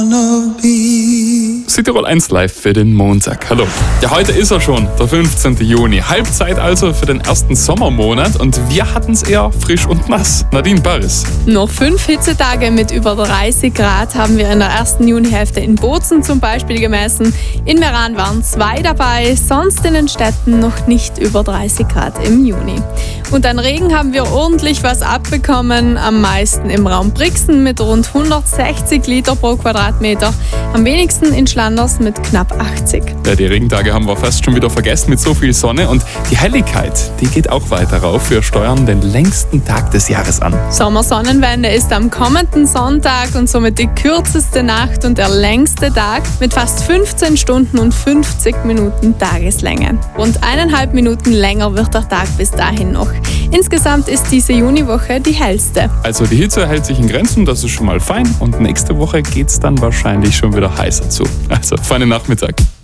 Südtirol 1 live für den Montag. Hallo. Ja, heute ist er schon, der 15. Juni. Halbzeit also für den ersten Sommermonat und wir hatten es eher frisch und nass. Nadine Barris. Noch 5 Hitzetage mit über 30 Grad haben wir in der ersten Junihälfte in Bozen zum Beispiel gemessen. In Meran waren 2 dabei, sonst in den Städten noch nicht über 30 Grad im Juni. Und an Regen haben wir ordentlich was abbekommen, am meisten im Raum Brixen mit rund 160 Liter pro Quadratmeter, am wenigsten in Schlanders mit knapp 80. Ja, die Regentage haben wir fast schon wieder vergessen mit so viel Sonne und die Helligkeit, die geht auch weiter rauf. Wir steuern den längsten Tag des Jahres an. Sommersonnenwende ist am kommenden Sonntag und somit die kürzeste Nacht und der längste Tag mit fast 15 Stunden und 50 Minuten Tageslänge. Rund 1,5 Minuten länger wird der Tag bis dahin noch. Insgesamt ist diese Juniwoche die hellste. Also die Hitze hält sich in Grenzen, das ist schon mal fein und nächste Woche geht's dann wahrscheinlich schon wieder heißer zu. Also feinen Nachmittag.